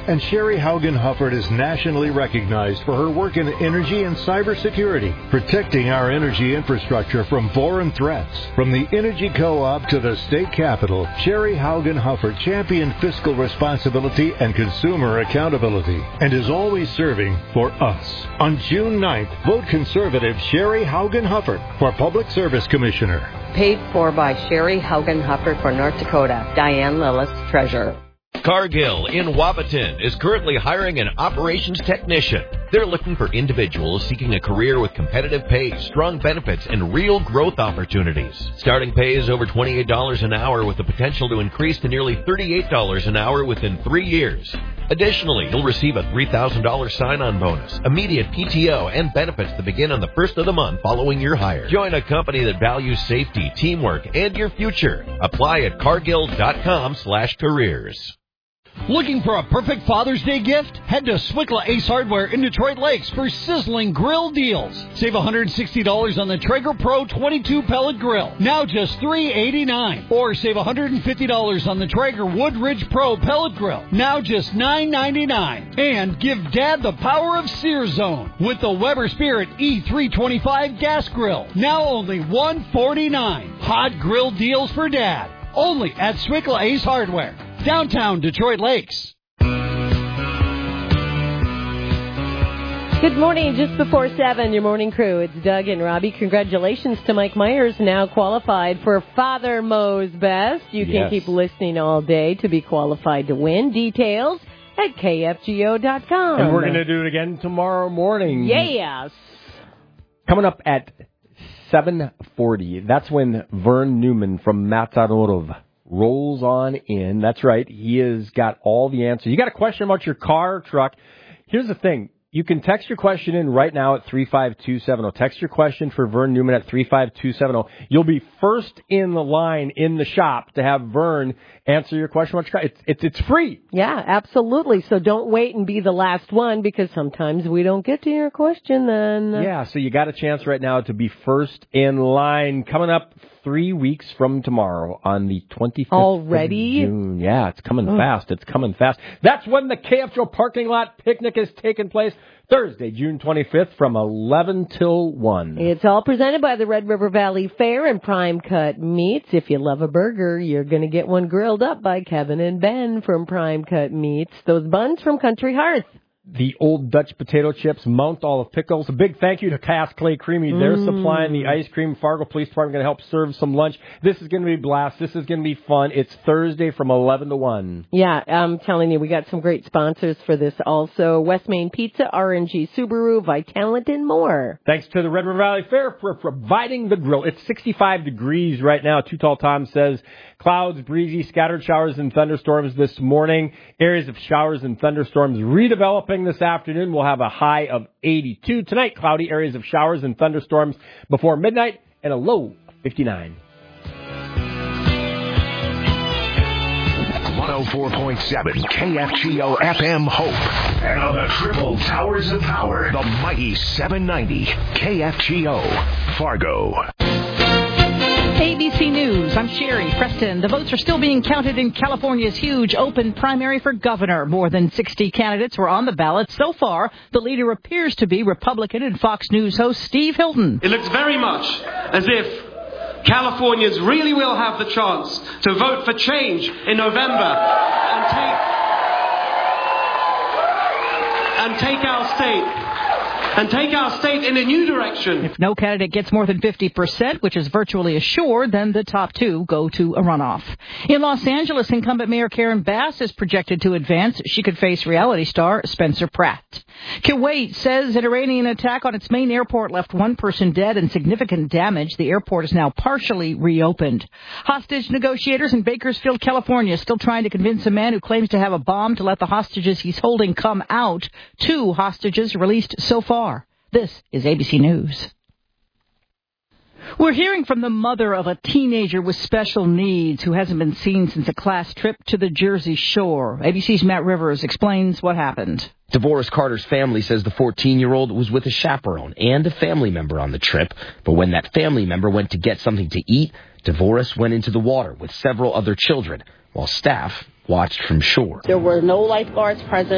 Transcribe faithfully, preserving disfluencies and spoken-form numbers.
And Sherry Haugen Hufford is nationally recognized for her work in energy and cybersecurity, protecting our energy infrastructure from foreign threats. From the Energy Co-op to the state capitol, Sherry Haugen Hufford championed fiscal responsibility and consumer accountability, and is always serving for us. On June ninth, vote conservative Sherry Haugen Hufford for Public Service Commissioner. Paid for by Sherry Haugen Hufford for North Dakota. Diane Lillis, Treasurer. Cargill in Wapaton is currently hiring an operations technician. They're looking for individuals seeking a career with competitive pay, strong benefits, and real growth opportunities. Starting pay is over twenty-eight dollars an hour with the potential to increase to nearly thirty-eight dollars an hour within three years. Additionally, you'll receive a three thousand dollars sign-on bonus, immediate P T O, and benefits that begin on the first of the month following your hire. Join a company that values safety, teamwork, and your future. Apply at cargill.com slash careers. Looking for a perfect Father's Day gift? Head to Swickla Ace Hardware in Detroit Lakes for sizzling grill deals. Save one hundred sixty dollars on the Traeger Pro twenty-two pellet grill, now just three eighty-nine. Or save one hundred fifty dollars on the Traeger Woodridge Pro pellet grill, now just nine ninety-nine. And give Dad the power of Sear Zone with the Weber Spirit E three twenty-five gas grill, now only one forty-nine. Hot grill deals for Dad, only at Swickla Ace Hardware, downtown Detroit Lakes. Good morning. Just before seven, your morning crew. It's Doug and Robbie. Congratulations to Mike Myers, now qualified for Father Mo's Best. You can Yes. keep listening all day to be qualified to win. Details at K F G O dot com. And we're going to do it again tomorrow morning. Yes. Coming up at seven forty, that's when Vern Newman from Matt's Automotive rolls on in. That's right. He has got all the answers. You got a question about your car or truck? Here's the thing. You can text your question in right now at three five two seven zero. Text your question for Vern Newman at three five two seven zero. You'll be first in the line in the shop to have Vern answer your question about your car. It's, it's, it's free. Yeah, absolutely. So don't wait and be the last one, because sometimes we don't get to your question then. Yeah, so you got a chance right now to be first in line. Coming up three weeks from tomorrow on the twenty-fifth Already? of June. Yeah, it's coming Oh. fast. It's coming fast. That's when the K F G O parking lot picnic is taking place. Thursday, June twenty-fifth from eleven till one. It's all presented by the Red River Valley Fair and Prime Cut Meats. If you love a burger, you're going to get one grilled up by Kevin and Ben from Prime Cut Meats. Those buns from Country Hearth. The Old Dutch potato chips, Mount Olive pickles. A big thank you to Cass Clay Creamy. They're Mm. supplying the ice cream. Fargo Police Department going to help serve some lunch. This is going to be a blast. This is going to be fun. It's Thursday from eleven to one. Yeah, I'm telling you, we got some great sponsors for this also. West Main Pizza, R N G Subaru, Vitalant, and more. Thanks to the Red River Valley Fair for providing the grill. It's sixty-five degrees right now. Too Tall Tom says clouds, breezy, scattered showers and thunderstorms this morning. Areas of showers and thunderstorms redeveloping this afternoon. We'll have a high of eighty-two. Tonight, cloudy areas of showers and thunderstorms before midnight and a low of fifty-nine. one oh four point seven K F G O F M Hope. And on the triple towers of power, the mighty seven ninety K F G O Fargo. A B C News, I'm Sherry Preston. The votes are still being counted in California's huge open primary for governor. More than sixty candidates were on the ballot. So far, the leader appears to be Republican and Fox News host Steve Hilton. It looks very much as if Californians really will have the chance to vote for change in November and take, and take our state and take our state in a new direction. If no candidate gets more than fifty percent, which is virtually assured, then the top two go to a runoff. In Los Angeles, incumbent Mayor Karen Bass is projected to advance. She could face reality star Spencer Pratt. Kuwait says an Iranian attack on its main airport left one person dead and significant damage. The airport is now partially reopened. Hostage negotiators in Bakersfield, California, still trying to convince a man who claims to have a bomb to let the hostages he's holding come out. Two hostages released so far. This is A B C News. We're hearing from the mother of a teenager with special needs who hasn't been seen since a class trip to the Jersey Shore. A B C's Matt Rivers explains what happened. DeVoris Carter's family says the fourteen-year-old was with a chaperone and a family member on the trip, but when that family member went to get something to eat, DeVoris went into the water with several other children, while staff watched from shore. There were no lifeguards present.